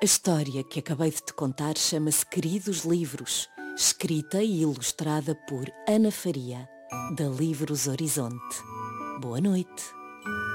A história que acabei de te contar chama-se Queridos Livros, escrita e ilustrada por Ana Faria, da Livros Horizonte. Boa noite.